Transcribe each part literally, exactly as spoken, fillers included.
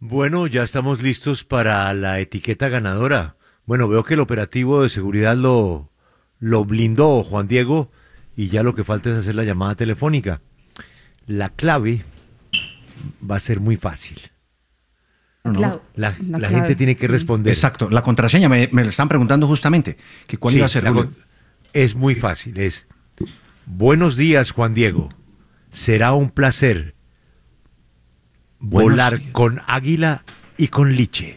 Bueno, ya estamos listos para la etiqueta ganadora. Bueno, veo que el operativo de seguridad lo, lo blindó Juan Diego y ya lo que falta es hacer la llamada telefónica. La clave va a ser muy fácil. No, La, la, la la clave. gente tiene que responder. Exacto, la contraseña me, me la están preguntando justamente. Que ¿Cuál Sí, iba a ser? la Julio? con- es muy fácil. Es buenos días, Juan Diego. Será un placer Buenos volar días. con águila y con liche.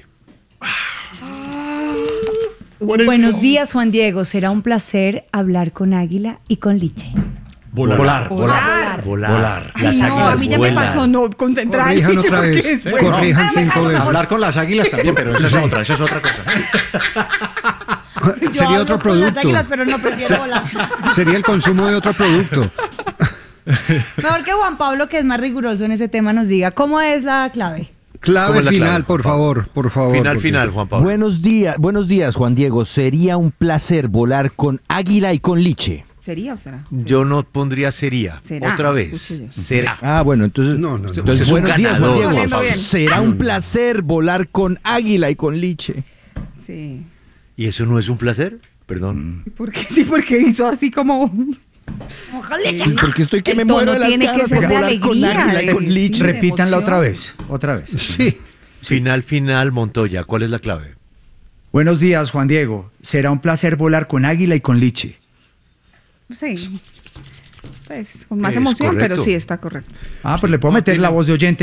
Buenos días, Juan Diego. Será un placer hablar con Águila y con Liche. Volar, volar, volar. Volar. Volar. Las Ay, no, águilas a mí ya vuelan. me pasó no concentrar. Corrijan Liche, otra porque vez, después- corrijan cinco veces. Hablar con las águilas también, pero esa es otra, esa es otra cosa. Yo Sería hablo otro con las producto. águilas, pero no prefiero volar. Sería el consumo de otro producto. Mejor que Juan Pablo, que es más riguroso en ese tema, nos diga cómo es la clave. ¿Cómo Clave es la final, clave, por Juan Pablo? favor, por favor. Final, porque- final, Juan Pablo. Buenos días, buenos días, Juan Diego. Sería un placer volar con águila y con liche. ¿Sería o será? Yo no pondría sería. Será, Otra vez. escuche yo. Será. Ah, bueno, entonces, No, no, no. Usted entonces es un buenos días, Juan ganador, Diego. Juan Pablo. Será un placer volar con águila y con liche. Sí. ¿Y eso no es un placer? Perdón. ¿Por qué? Sí, porque hizo así como... Ojalá. Sí, porque estoy que El me tono muero de las tiene que ganas ser por de volar con alegría, águila y con de- liche. sí, de Repítanla emoción. otra vez, otra vez. Sí. Final, final, Montoya. ¿Cuál es la clave? Buenos días, Juan Diego. Será un placer volar con águila y con liche. Sí. Pues con más Es emoción, correcto. pero sí está correcto. Ah, pues le puedo meter la voz de oyente